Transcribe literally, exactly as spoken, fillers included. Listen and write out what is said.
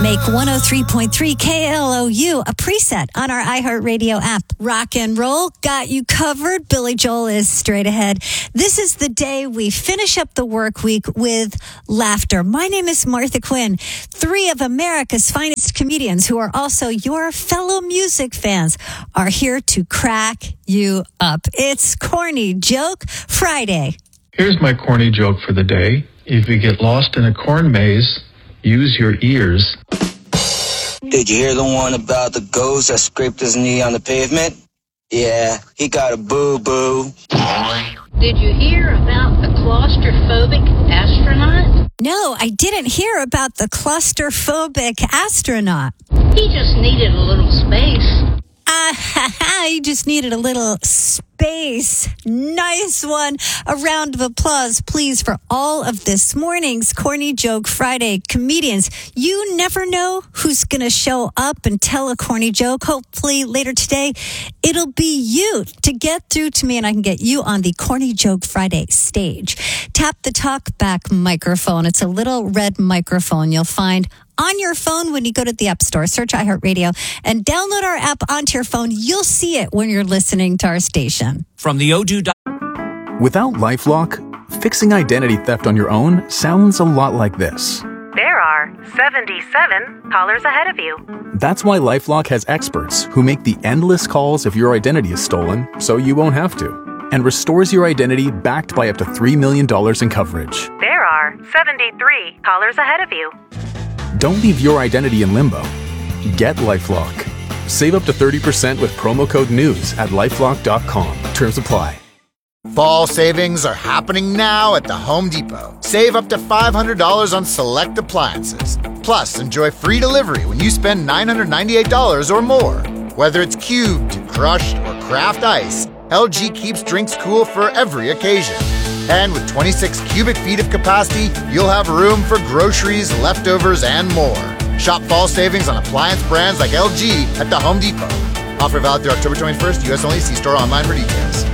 Make one oh three point three K L O U a preset on our iHeartRadio app. Rock and roll got you covered. Billy Joel is straight ahead. This is the day we finish up the work week with laughter. My name is Martha Quinn. Three of America's finest comedians who are also your fellow music fans are here to crack you up. It's Corny Joke Friday. Here's my corny joke for the day. If you get lost in a corn maze, use your ears. Did you hear the one about the ghost that scraped his knee on the pavement? Yeah, he got a boo-boo. Did you hear about the claustrophobic astronaut? No, I didn't hear about the claustrophobic astronaut. He just needed a little space. Ah, ha, ha, you just needed a little space. Nice one. A round of applause, please, for all of this morning's Corny Joke Friday comedians. You never know who's going to show up and tell a corny joke. Hopefully later today, it'll be you to get through to me and I can get you on the Corny Joke Friday stage. Tap the talkback microphone. It's a little red microphone you'll find on your phone when you go to the App Store. Search iHeartRadio and download our app onto your phone. You'll see it when you're listening to our station. From the Odoo. Without LifeLock, fixing identity theft on your own sounds a lot like this. There are seventy-seven callers ahead of you. That's why LifeLock has experts who make the endless calls if your identity is stolen, so you won't have to, and restores your identity backed by up to three million dollars in coverage. There are seventy-three callers ahead of you. Don't leave your identity in limbo. Get LifeLock. Save up to thirty percent with promo code NEWS at lifelock dot com. Terms apply. Fall savings are happening now at the Home Depot. Save up to five hundred dollars on select appliances. Plus, enjoy free delivery when you spend nine hundred ninety-eight dollars or more. Whether it's cubed, crushed, or craft ice, L G keeps drinks cool for every occasion. And with twenty-six cubic feet of capacity, you'll have room for groceries, leftovers, and more. Shop fall savings on appliance brands like L G at the Home Depot. Offer valid through October twenty-first, U S only. See store online for details.